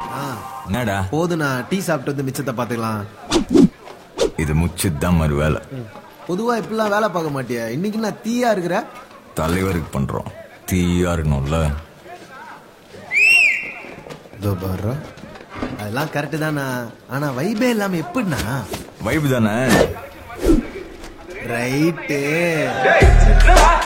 என்னடா போதுண்ணா, டீ சாப்பிட்டு வந்து மிச்சத்தை பாத்துக்கலாம். இது முச்சுதான் மறு வேலை. பொதுவா இப்பெல்லாம் வேலை பார்க்க மாட்டியா? இன்னைக்கு நான் தீயா இருக்கிற. தலைவருக்கு பண்றோம், தீயா இருக்கணும்ல. அதெல்லாம் கரெக்ட் தானா, ஆனா வைபே இல்லாம எப்படின்னா? வைப் தானே. ரைட்டு.